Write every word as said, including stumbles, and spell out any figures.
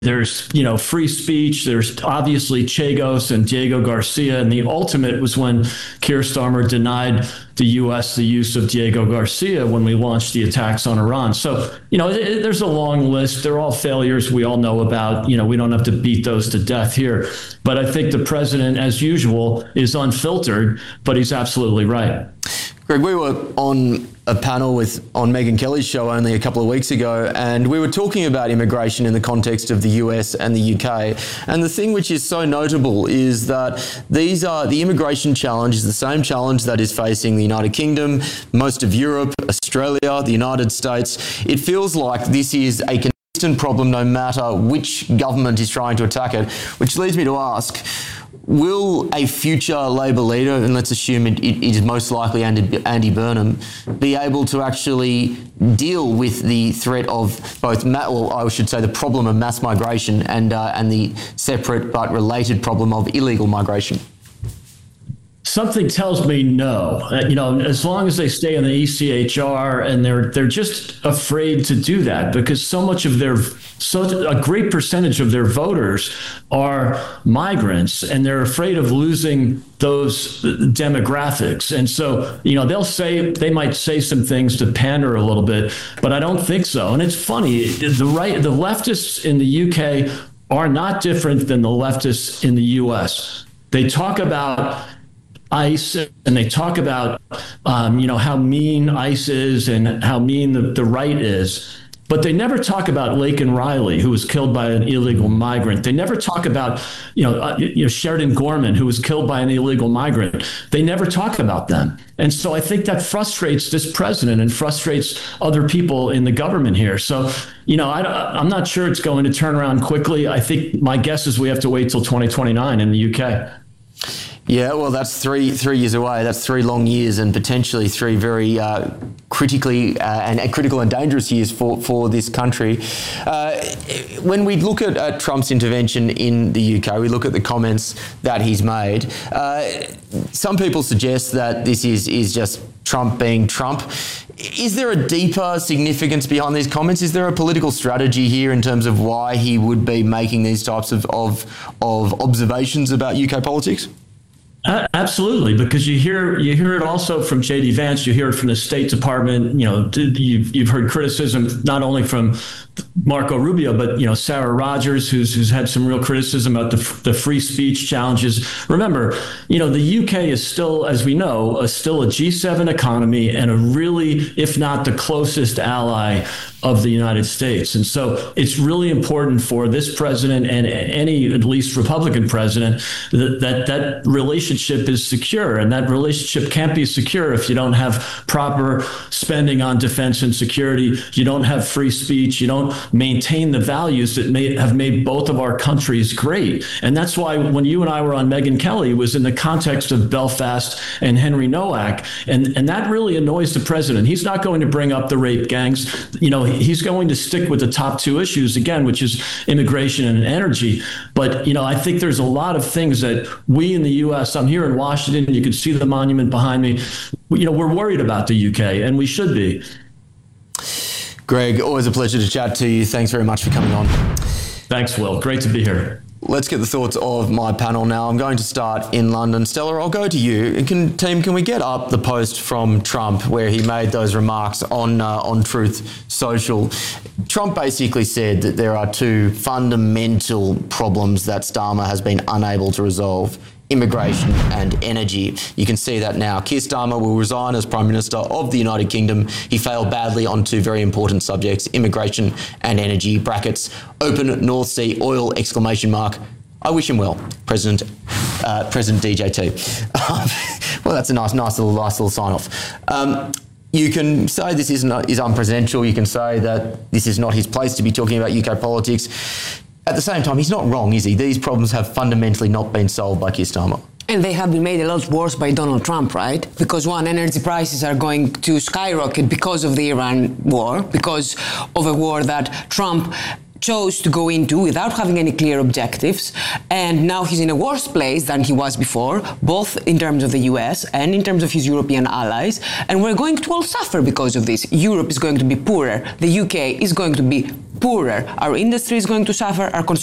There's, you know, free speech. There's obviously Chagos and Diego Garcia. And the ultimate was when Keir Starmer denied the U S the use of Diego Garcia when we launched the attacks on Iran. So, you know, it, it, there's a long list. They're all failures we all know about. You know, we don't have to beat those to death here. But I think the president, as usual, is unfiltered, but he's absolutely right. Greg, we were on a panel with on Megyn Kelly's show only a couple of weeks ago, and we were talking about immigration in the context of the U S and the U K. And the thing which is so notable is that these are the immigration challenge is the same challenge that is facing the United Kingdom, most of Europe, Australia, the United States. It feels like this is a consistent problem no matter which government is trying to attack it, which leads me to ask, will a future Labor leader, and let's assume it, it is most likely Andy, Andy Burnham, be able to actually deal with the threat of both, ma- or I should say the problem of mass migration and, uh, and the separate but related problem of illegal migration? Something tells me no. Uh, you know, as long as they stay in the E C H R, and they're they're just afraid to do that because so much of their so a great percentage of their voters are migrants, and they're afraid of losing those demographics. And so, you know, they'll say they might say some things to pander a little bit, but I don't think so. And it's funny, the right, the leftists in the U K are not different than the leftists in the U S. They talk about ICE, and they talk about, um, you know, how mean ICE is and how mean the, the right is. But they never talk about Laken Riley, who was killed by an illegal migrant. They never talk about, you know, uh, you know, Sheridan Gorman, who was killed by an illegal migrant. They never talk about them. And so I think that frustrates this president and frustrates other people in the government here. So, you know, I, I'm not sure it's going to turn around quickly. I think my guess is we have to wait till twenty twenty-nine in the U K. Yeah, well, that's three three years away. That's three long years, and potentially three very uh, critically uh, and, and critical and dangerous years for, for this country. Uh, when we look at, at Trump's intervention in the U K, we look at the comments that he's made. Uh, some people suggest that this is is just Trump being Trump. Is there a deeper significance behind these comments? Is there a political strategy here in terms of why he would be making these types of of, of observations about U K politics? Uh, absolutely, because you hear you hear it also from J D Vance. You hear it from the State Department. You know, you've you've heard criticism not only from Marco Rubio, but you know Sarah Rogers, who's who's had some real criticism about the the free speech challenges. Remember, you know, the U K is still, as we know, a, still a G seven economy and a really, if not the closest ally of the United States. And so it's really important for this president and any, at least Republican president, that that, that relationship is secure. And that relationship can't be secure if you don't have proper spending on defense and security. You don't have free speech. You don't maintain the values that may have made both of our countries great. And that's why when you and I were on Megyn Kelly, it was in the context of Belfast and Henry Nowak. And, and that really annoys the president. He's not going to bring up the rape gangs. You know, he's going to stick with the top two issues again, which is immigration and energy. But, you know, I think there's a lot of things that we in the U S, I'm here in Washington, you can see the monument behind me. You know, we're worried about the U K, and we should be. Greg, always a pleasure to chat to you. Thanks very much for coming on. Thanks, Will. Great to be here. Let's get the thoughts of my panel now. I'm going to start in London. Stella, I'll go to you. Can, team, can we get up the post from Trump where he made those remarks on uh, on Truth Social? Trump basically said that there are two fundamental problems that Starmer has been unable to resolve: immigration and energy. You can see that now. Keir Starmer will resign as Prime Minister of the United Kingdom. He failed badly on two very important subjects: immigration and energy. Brackets, open North Sea oil, exclamation mark. I wish him well, President uh, President D J T. Um, well, that's a nice, nice little, nice little sign off. Um, You can say this is, not, is unpresidential. You can say that this is not his place to be talking about U K politics. At the same time, he's not wrong, is he? These problems have fundamentally not been solved by Keir Starmer. And they have been made a lot worse by Donald Trump, right? Because one, energy prices are going to skyrocket because of the Iran war, because of a war that Trump chose to go into without having any clear objectives, and now he's in a worse place than he was before, both in terms of the U S and in terms of his European allies, and we're going to all suffer because of this. Europe is going to be poorer, the U K is going to be poorer. Our industry is going to suffer. Our